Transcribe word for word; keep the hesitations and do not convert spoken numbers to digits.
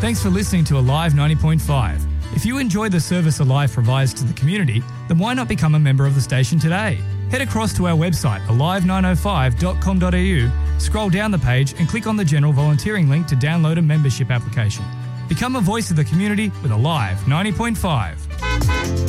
Thanks for listening to Alive ninety point five. If you enjoy the service Alive provides to the community, then why not become a member of the station today? Head across to our website, alive nine oh five dot com dot a u, scroll down the page and click on the general volunteering link to download a membership application. Become a voice of the community with Alive ninety point five.